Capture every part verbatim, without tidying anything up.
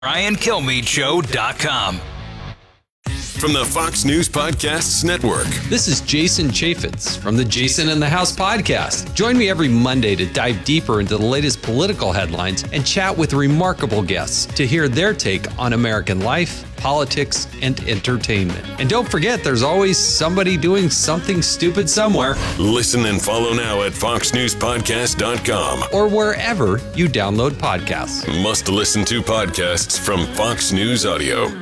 Ryan Kilmeade Show dot com. From the Fox News Podcasts Network. This is Jason Chaffetz from the Jason in the House podcast. Join me every Monday to dive deeper into the latest political headlines and chat with remarkable guests to hear their take on American life, politics, and entertainment. And don't forget, there's always somebody doing something stupid somewhere. Listen and follow now at fox news podcast dot com or wherever you download podcasts. Must listen to podcasts from Fox News Audio.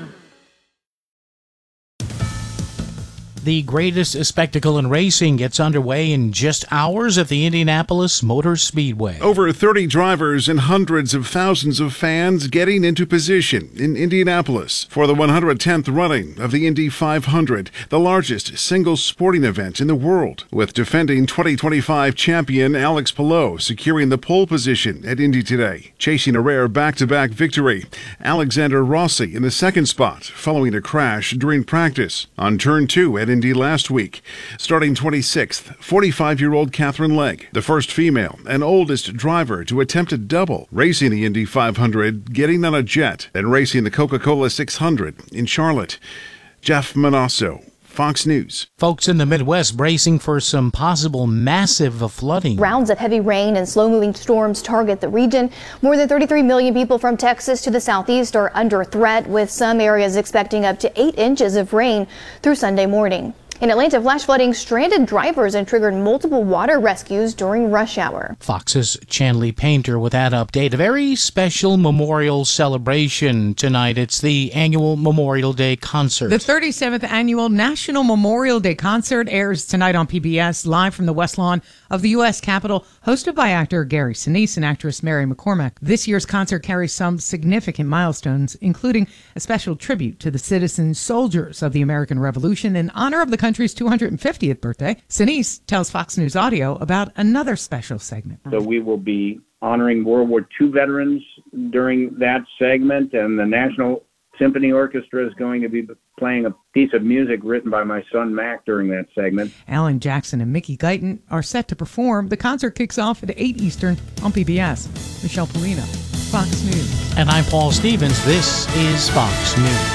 The greatest spectacle in racing gets underway in just hours at the Indianapolis Motor Speedway. Over thirty drivers and hundreds of thousands of fans getting into position in Indianapolis for the one hundred tenth running of the Indy five hundred, the largest single sporting event in the world, with defending twenty twenty-five champion Alex Palou securing the pole position at Indy today, chasing a rare back-to-back victory. Alexander Rossi in the second spot following a crash during practice on turn two at Indy last week. Starting twenty-sixth, forty-five-year-old Catherine Legg, the first female and oldest driver to attempt a double, racing the Indy five hundred, getting on a jet, and racing the Coca-Cola six hundred in Charlotte. Jeff Manasso, Fox News. Folks in the Midwest bracing for some possible massive flooding. Rounds of heavy rain and slow-moving storms target the region. More than thirty-three million people from Texas to the southeast are under threat, with some areas expecting up to eight inches of rain through Sunday morning. In Atlanta, flash flooding stranded drivers and triggered multiple water rescues during rush hour. Fox's Chanley Painter with that update. A very special memorial celebration tonight. It's the annual Memorial Day concert. The thirty-seventh annual National Memorial Day concert airs tonight on P B S, live from the West Lawn of the U S Capitol, hosted by actor Gary Sinise and actress Mary McCormack. This year's concert carries some significant milestones, including a special tribute to the citizen soldiers of the American Revolution in honor of the country's two hundred fiftieth birthday. Sinise tells Fox News Audio about another special segment. So we will be honoring World War Two veterans during that segment, and the National Symphony Orchestra is going to be playing a piece of music written by my son Mac during that segment. Alan Jackson and Mickey Guyton are set to perform. The concert kicks off at eight Eastern on P B S. Michelle Polino, Fox News. And I'm Paul Stevens. This is Fox News.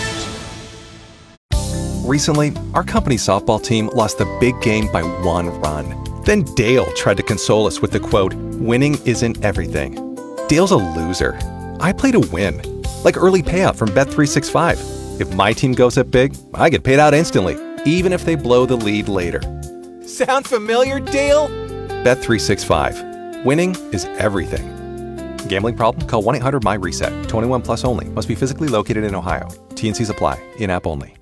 Recently, our company softball team lost the big game by one run. Then Dale tried to console us with the quote, "Winning isn't everything." Dale's a loser. I play to win. Like early payout from Bet three sixty-five. If my team goes up big, I get paid out instantly, even if they blow the lead later. Sound familiar, Dale? Bet three sixty-five. Winning is everything. Gambling problem? Call one eight hundred M Y reset. twenty-one plus only. Must be physically located in Ohio. T N Cs apply. In-app only.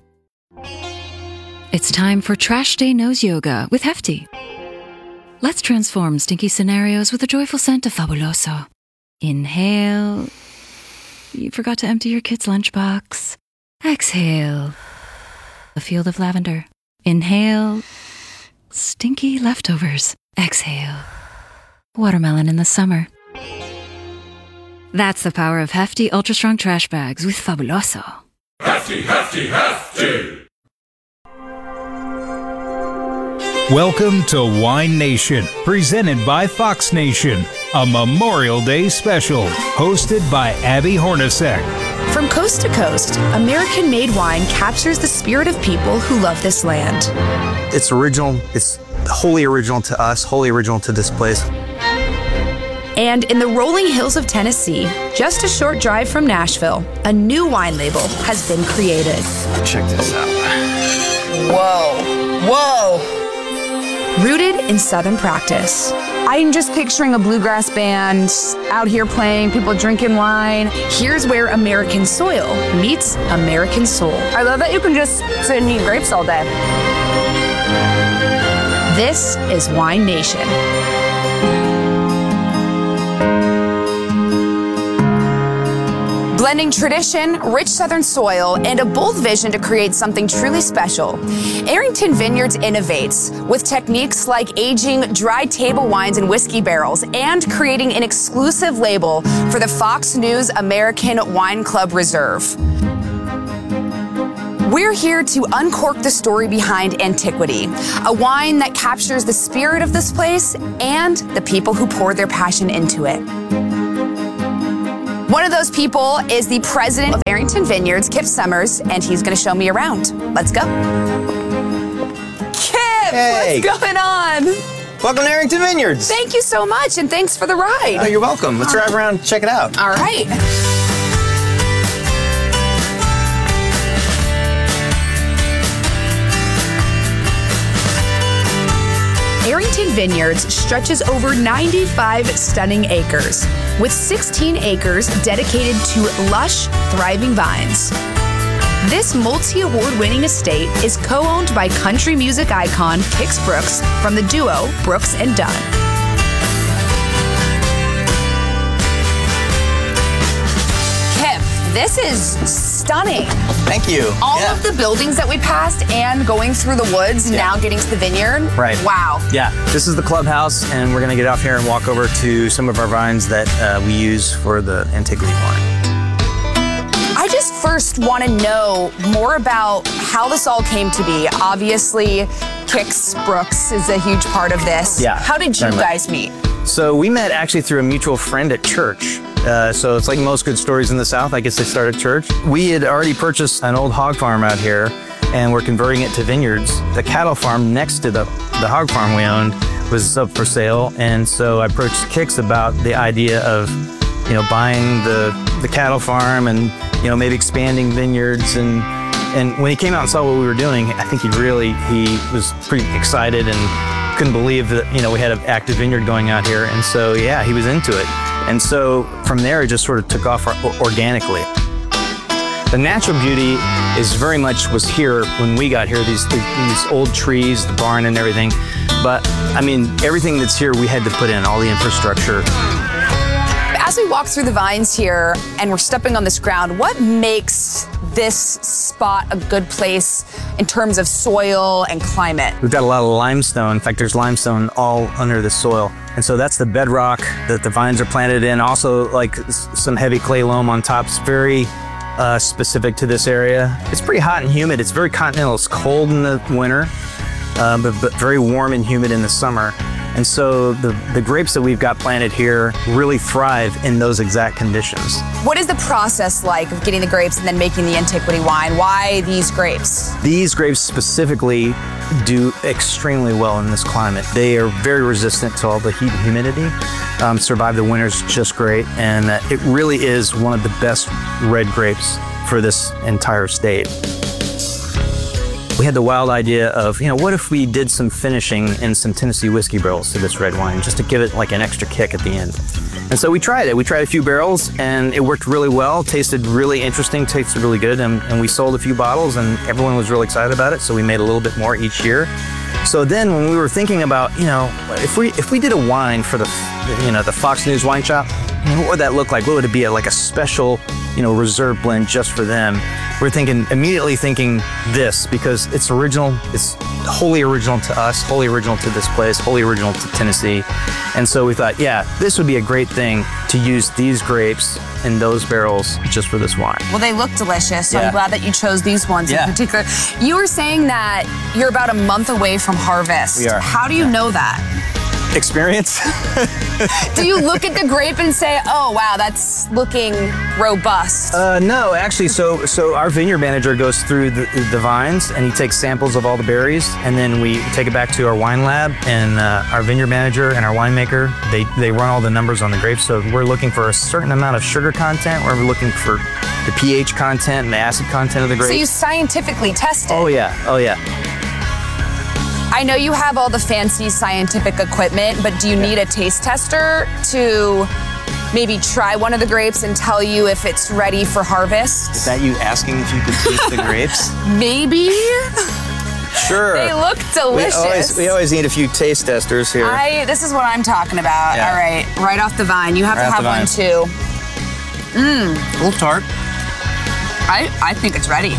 It's time for Trash Day Nose Yoga with Hefty. Let's transform stinky scenarios with the joyful scent of Fabuloso. Inhale. You forgot to empty your kid's lunchbox. Exhale. A field of lavender. Inhale. Stinky leftovers. Exhale. Watermelon in the summer. That's the power of Hefty Ultra Strong Trash Bags with Fabuloso. Hefty, hefty, hefty! Welcome to Wine Nation, presented by Fox Nation, a Memorial Day special, hosted by Abby Hornacek. From coast to coast, American-made wine captures the spirit of people who love this land. It's original, it's wholly original to us, wholly original to this place. And in the rolling hills of Tennessee, just a short drive from Nashville, a new wine label has been created. Check this out. Whoa, whoa! Rooted in Southern practice. I'm just picturing a bluegrass band out here playing, people drinking wine. Here's where American soil meets American soul. I love that you can just sit and eat grapes all day. This is Wine Nation. Blending tradition, rich Southern soil, and a bold vision to create something truly special, Arrington Vineyards innovates with techniques like aging dry table wines in whiskey barrels and creating an exclusive label for the Fox News American Wine Club Reserve. We're here to uncork the story behind Antiquity, a wine that captures the spirit of this place and the people who pour their passion into it. One of those people is the president of Arrington Vineyards, Kip Summers, and he's going to show me around. Let's go. Kip, Hey. what's going on? Welcome to Arrington Vineyards. Thank you so much, and thanks for the ride. Oh, you're welcome. Let's drive around and check it out. All right. Arrington Vineyards stretches over ninety-five stunning acres, with sixteen acres dedicated to lush, thriving vines. This multi-award winning estate is co-owned by country music icon Kix Brooks from the duo Brooks and Dunn. Kip, this is stunning. Thank you. All Yeah. of the buildings that we passed and going through the woods, Yeah. now getting to the vineyard. Right. Wow. Yeah, this is the clubhouse, and we're going to get off here and walk over to some of our vines that uh, we use for the antiquity wine. I just first want to know more about how this all came to be. Obviously, Kix Brooks is a huge part of this. Yeah, How did you very much. guys meet? So we met actually through a mutual friend at church. Uh, so it's like most good stories in the South. I guess they start at church. We had already purchased an old hog farm out here, and we're converting it to vineyards. The cattle farm next to the, the hog farm we owned was up for sale, and so I approached Kix about the idea of, you know, buying the the cattle farm and, you know, maybe expanding vineyards. And and when he came out and saw what we were doing, I think he really he was pretty excited and couldn't believe that, you know, we had an active vineyard going out here. And so yeah, he was into it. And so from there, it just sort of took off organically. The natural beauty is very much was here when we got here, these, these old trees, the barn and everything. But I mean, everything that's here, we had to put in, all the infrastructure. As we walk through the vines here and we're stepping on this ground, what makes this spot a good place in terms of soil and climate? We've got a lot of limestone. In fact, there's limestone all under the soil. And so that's the bedrock that the vines are planted in. Also, like s- some heavy clay loam on top. It's very uh, specific to this area. It's pretty hot and humid. It's very continental. It's cold in the winter, uh, but, but very warm and humid in the summer. And so the, the grapes that we've got planted here really thrive in those exact conditions. What is the process like of getting the grapes and then making the antiquity wine? Why these grapes? These grapes specifically do extremely well in this climate. They are very resistant to all the heat and humidity, um, survive the winters just great, and uh, it really is one of the best red grapes for this entire state. We had the wild idea of, you know, what if we did some finishing in some Tennessee whiskey barrels to this red wine, just to give it like an extra kick at the end. And so we tried it. We tried a few barrels, and it worked really well, tasted really interesting, tasted really good, and, and we sold a few bottles, and everyone was really excited about it, so we made a little bit more each year. So then when we were thinking about, you know, if we if we did a wine for the, you know, the Fox News Wine Shop, what would that look like? What would it be, like a special, you know, reserve blend just for them? We're thinking, immediately thinking this, because it's original, it's wholly original to us, wholly original to this place, wholly original to Tennessee. And so we thought, yeah, this would be a great thing to use these grapes in those barrels just for this wine. Well, they look delicious, so Yeah. I'm glad that you chose these ones Yeah. in particular. You were saying that you're about a month away from harvest. We are. How do you know that? Experience? Do you look at the grape and say, oh, wow, that's looking robust? Uh, no, actually, so so our vineyard manager goes through the, the vines, and he takes samples of all the berries, and then we take it back to our wine lab, and uh, our vineyard manager and our winemaker, they, they run all the numbers on the grapes. So we're looking for a certain amount of sugar content, we're looking for the pH content and the acid content of the grapes. So you scientifically test it? Oh yeah, oh yeah. I know you have all the fancy scientific equipment, but do you need a taste tester to maybe try one of the grapes and tell you if it's ready for harvest? Is that you asking if you could taste the grapes? Maybe. Sure. They look delicious. We always, we always need a few taste testers here. I, this is what I'm talking about. Yeah. All right, right off the vine. You have Right to off have the one too. Mmm. A little tart. I, I think it's ready.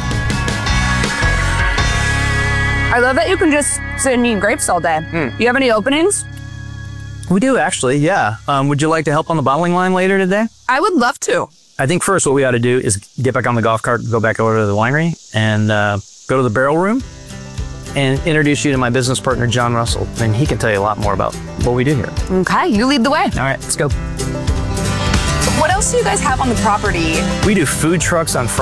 I love that you can just sit and eat grapes all day. Mm. Do you have any openings? We do actually, yeah. Um, would you like to help on the bottling line later today? I would love to. I think first what we ought to do is get back on the golf cart, go back over to the winery, and uh, go to the barrel room and introduce you to my business partner, John Russell. And he can tell you a lot more about what we do here. Okay, you lead the way. All right, let's go. What else do you guys have on the property? We do food trucks on Friday.